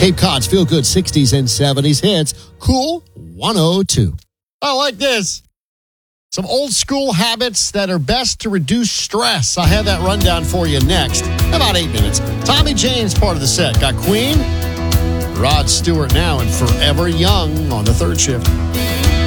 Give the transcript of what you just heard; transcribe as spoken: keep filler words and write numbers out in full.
Cape Cod's Feel Good sixties and seventies hits. Cool one oh two. I like this. Some old school habits that are best to reduce stress. I have that rundown for you next. About eight minutes. Tommy James part of the set. Got Queen, Rod Stewart now, and Forever Young on the third shift.